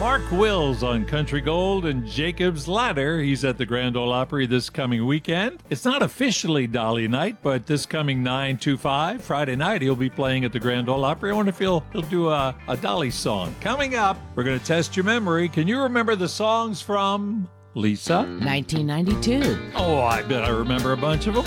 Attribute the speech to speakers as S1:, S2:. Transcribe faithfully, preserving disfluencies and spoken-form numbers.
S1: Mark Wills on Country Gold and Jacob's Ladder. He's at the Grand Ole Opry this coming weekend. It's not officially Dolly night, but this coming nine two five, Friday night, he'll be playing at the Grand Ole Opry. I wonder if he'll, he'll do a, a Dolly song. Coming up, we're going to test your memory. Can you remember the songs from Lisa?
S2: nineteen ninety-two.
S1: Oh, I bet I remember a bunch of them.